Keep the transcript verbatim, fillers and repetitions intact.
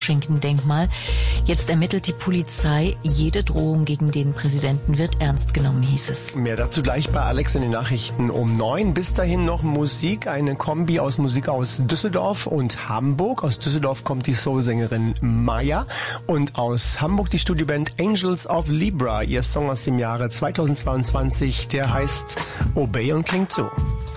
Washington-Denkmal. Jetzt ermittelt die Polizei. Jede Drohung gegen den Präsidenten wird ernst genommen, hieß es. Mehr dazu gleich bei Alex in den Nachrichten um neun. Bis dahin noch Musik, eine Kombi aus Musik aus Düsseldorf und Hamburg. Aus Düsseldorf kommt die Soul-Sängerin Maya und aus Hamburg die Studioband Angels of Libra. Ihr Song aus dem Jahre zweitausendzweiundzwanzig, der heißt Obey und klingt so.